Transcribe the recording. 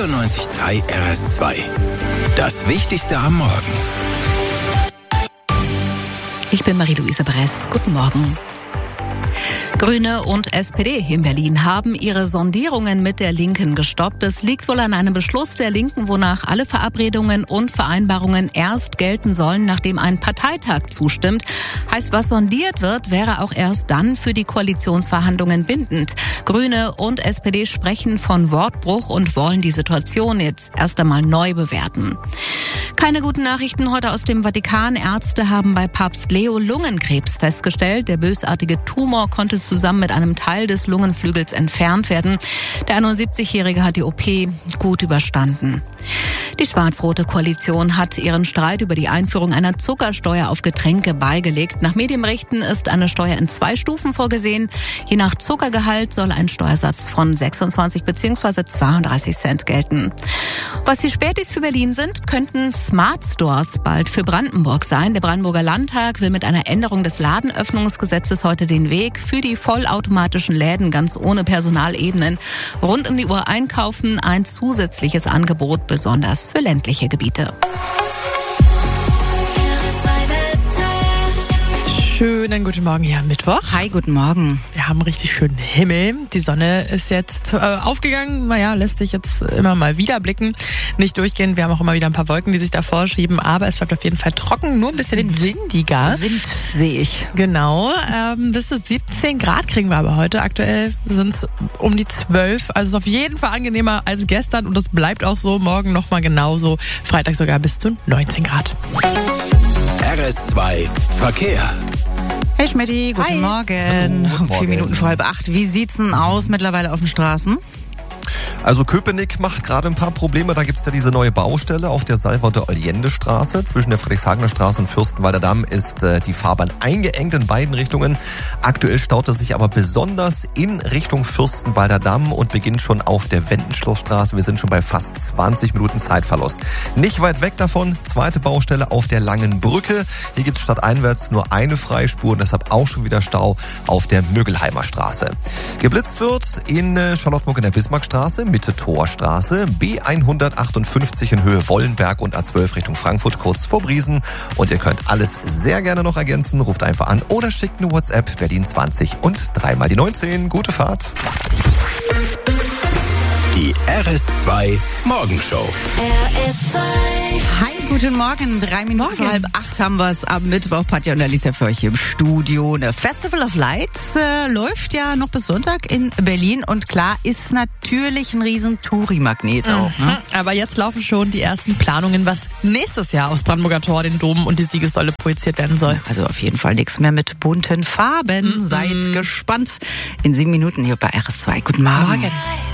94.3 RS2. Das Wichtigste am Morgen. Ich bin Marie-Louise Bress. Guten Morgen. Grüne und SPD in Berlin haben ihre Sondierungen mit der Linken gestoppt. Es liegt wohl an einem Beschluss der Linken, wonach alle Verabredungen und Vereinbarungen erst gelten sollen, nachdem ein Parteitag zustimmt. Heißt, was sondiert wird, wäre auch erst dann für die Koalitionsverhandlungen bindend. Grüne und SPD sprechen von Wortbruch und wollen die Situation jetzt erst einmal neu bewerten. Keine guten Nachrichten heute aus dem Vatikan. Ärzte haben bei Papst Leo Lungenkrebs festgestellt. Der bösartige Tumor konnte zusammen mit einem Teil des Lungenflügels entfernt werden. Der 71-Jährige hat die OP gut überstanden. Die schwarz-rote Koalition hat ihren Streit über die Einführung einer Zuckersteuer auf Getränke beigelegt. Nach Medienberichten ist eine Steuer in 2 Stufen vorgesehen. Je nach Zuckergehalt soll ein Steuersatz von 26 bzw. 32 Cent gelten. Was die Spätis für Berlin sind, könnten Smart Stores bald für Brandenburg sein. Der Brandenburger Landtag will mit einer Änderung des Ladenöffnungsgesetzes heute den Weg für die vollautomatischen Läden ganz ohne Personalebenen rund um die Uhr einkaufen. Ein zusätzliches Angebot, besonders für ländliche Gebiete. Schönen guten Morgen hier am Mittwoch. Hi, guten Morgen. Wir haben richtig schönen Himmel. Die Sonne ist jetzt aufgegangen. Naja, lässt sich jetzt immer mal wieder blicken. Nicht durchgehend. Wir haben auch immer wieder ein paar Wolken, die sich davor schieben. Aber es bleibt auf jeden Fall trocken. Nur ein bisschen windiger. Wind sehe ich. Genau. Bis zu 17 Grad kriegen wir aber heute. Aktuell sind es um die 12. Also ist auf jeden Fall angenehmer als gestern. Und das bleibt auch so. Morgen nochmal genauso. Freitag sogar bis zu 19 Grad. RS2 Verkehr. Hey Schmidti, guten Morgen. Guten Morgen. 4 Minuten vor 7:30. Wie sieht's denn aus mittlerweile auf den Straßen? Also Köpenick macht gerade ein paar Probleme. Da gibt's ja diese neue Baustelle auf der Salvador-Allende-Straße. Zwischen der Friedrichshagener Straße und Fürstenwalder Damm ist die Fahrbahn eingeengt in beiden Richtungen. Aktuell staut es sich aber besonders in Richtung Fürstenwalder Damm und beginnt schon auf der Wendenschlossstraße. Wir sind schon bei fast 20 Minuten Zeitverlust. Nicht weit weg davon, zweite Baustelle auf der Langen Brücke. Hier gibt's stadteinwärts nur eine Freifspur und deshalb auch schon wieder Stau auf der Mögelheimer Straße. Geblitzt wird in Charlottenburg in der Bismarckstraße, Mitte Torstraße, B158 in Höhe Wollenberg und A12 Richtung Frankfurt, kurz vor Briesen. Und ihr könnt alles sehr gerne noch ergänzen. Ruft einfach an oder schickt eine WhatsApp Berlin 20 und 3 mal die 19. Gute Fahrt. Die RS2 Morgenshow. Hi, guten Morgen. 3 Minuten vor 7:30 haben wir es am Mittwoch. Patja und Alicia für euch hier im Studio. Eine Festival of Lights läuft ja noch bis Sonntag in Berlin. Und klar, ist natürlich ein riesen Touri-Magnet auch. Ne? Aber jetzt laufen schon die ersten Planungen, was nächstes Jahr aufs Brandenburger Tor, den Dom und die Siegessäule projiziert werden soll. Also auf jeden Fall nichts mehr mit bunten Farben. Seid gespannt. In 7 Minuten hier bei RS2. Guten Morgen. Morgen.